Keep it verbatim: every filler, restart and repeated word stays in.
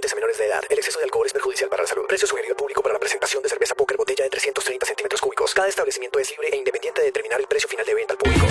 participantes a menores de edad. El exceso de alcohol es perjudicial para la salud. Precio sugerido al público para la presentación de cerveza Póker botella de trescientos treinta centímetros cúbicos. Cada establecimiento es libre e independiente de determinar el precio final de venta al público.